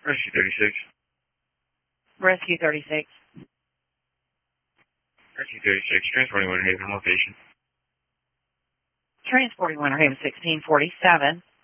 Rescue 36. Rescue 36. Rescue 36, transporting Winter Haven location. Transporting Winter Haven 1647.